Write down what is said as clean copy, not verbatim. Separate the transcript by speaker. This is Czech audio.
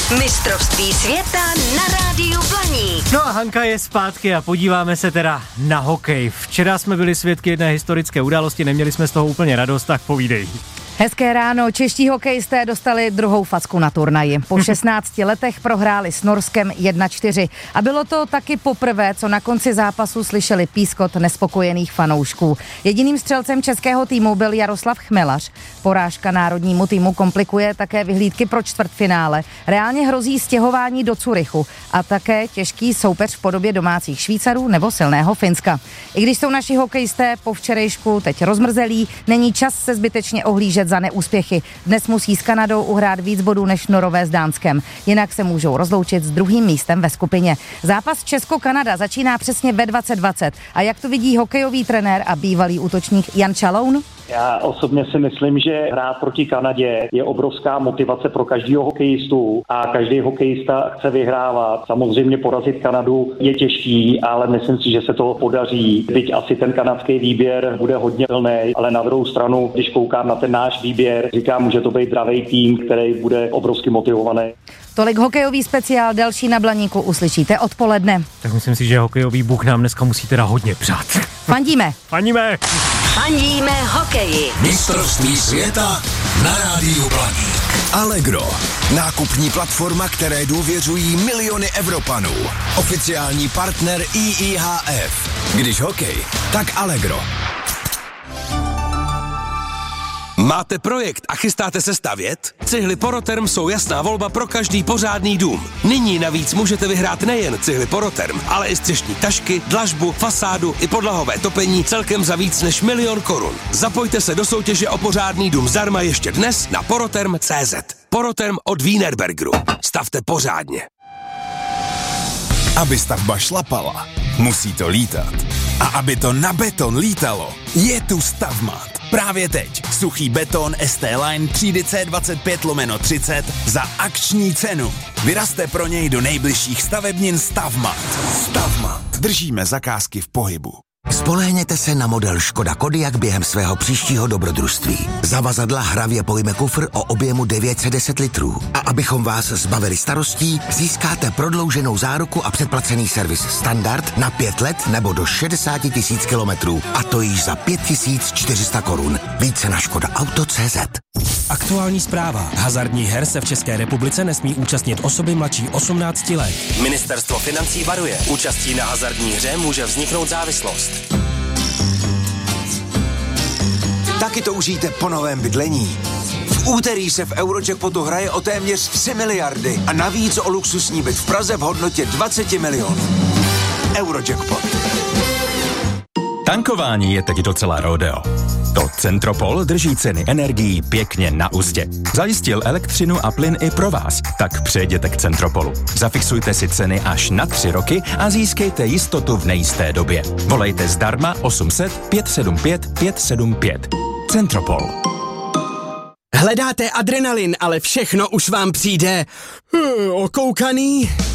Speaker 1: Mistrovství světa na rádiu Blaník.
Speaker 2: No a Hanka je zpátky a podíváme se teda na hokej. Včera jsme byli svědky jedné historické události, neměli jsme z toho úplně radost, tak povídej.
Speaker 3: Hezké ráno, čeští hokejisté dostali druhou facku na turnaji. Po 16 letech prohráli s Norskem 1-4. A bylo to taky poprvé, co na konci zápasu slyšeli pískot nespokojených fanoušků. Jediným střelcem českého týmu byl Jaroslav Chmelař. Porážka národnímu týmu komplikuje také vyhlídky pro čtvrtfinále. Reálně hrozí stěhování do Curychu a také těžký soupeř v podobě domácích Švýcarů nebo silného Finska. I když jsou naši hokejisté po včerejšku teď rozmrzelí, není čas se zbytečně ohlížet za neúspěchy. Dnes musí s Kanadou uhrát víc bodů než Norové s Dánskem. Jinak se můžou rozloučit s druhým místem ve skupině. Zápas Česko-Kanada začíná přesně ve 20:20. A jak to vidí hokejový trenér a bývalý útočník Jan Čaloun?
Speaker 4: Já osobně si myslím, že hrát proti Kanadě je obrovská motivace pro každého hokejistu a každý hokejista chce vyhrávat. Samozřejmě porazit Kanadu je těžký, ale myslím si, že se to podaří. Byť asi ten kanadský výběr bude hodně silný, ale na druhou stranu, když koukám na ten náš výběr, říkám, může to být dravej tým, který bude obrovsky motivovaný.
Speaker 3: Tolik hokejový speciál, další na Blaníku uslyšíte odpoledne.
Speaker 2: Tak myslím si, že hokejový bůh nám dneska musí teda hodně přát.
Speaker 3: Fandíme.
Speaker 2: Fandíme.
Speaker 1: Fandíme hokeji.
Speaker 5: Mistrovství světa na rádiu Blaník. Allegro. Nákupní platforma, které důvěřují miliony Evropanů. Oficiální partner IIHF. Když hokej, tak Allegro. Máte projekt a chystáte se stavět? Cihly Poroterm jsou jasná volba pro každý pořádný dům. Nyní navíc můžete vyhrát nejen cihly Poroterm, ale i střešní tašky, dlažbu, fasádu i podlahové topení celkem za víc než 1 000 000 korun. Zapojte se do soutěže o pořádný dům zdarma ještě dnes na poroterm.cz. Poroterm od Wienerbergeru. Stavte pořádně. Aby stavba šlapala, musí to lítat. A aby to na beton lítalo, je tu Stavmat. Právě teď suchý beton ST-Line třídy C25/30 za akční cenu. Vyrazte pro něj do nejbližších stavebnin Stavmat. Stavmat. Držíme zakázky v pohybu.
Speaker 6: Spolehněte se na model Škoda Kodiaq během svého příštího dobrodružství. Zavazadla hravě pojme kufr o objemu 910 litrů. A abychom vás zbavili starostí, získáte prodlouženou záruku a předplacený servis standard na 5 let nebo do 60 000 kilometrů. A to již za 5 400 korun. Více na škodaauto.cz.
Speaker 7: Aktuální zpráva. Hazardních her se v České republice nesmí účastnit osoby mladší 18 let.
Speaker 8: Ministerstvo financí varuje. Účastí na hazardní hře může vzniknout závislost.
Speaker 9: Taky to užijte po novém bydlení. V úterý se v Eurojackpotu hraje o téměř 3 miliardy a navíc o luxusní byt v Praze v hodnotě 20 milionů. Eurojackpot.
Speaker 10: Tankování je teď docela rodeo. To Centropol drží ceny energií pěkně na uzdě. Zajistil elektřinu a plyn i pro vás, tak přejděte k Centropolu. Zafixujte si ceny až na 3 roky a získejte jistotu v nejisté době. Volejte zdarma 800 575 575. Centropol.
Speaker 11: Hledáte adrenalin, ale všechno už vám přijde okoukaný?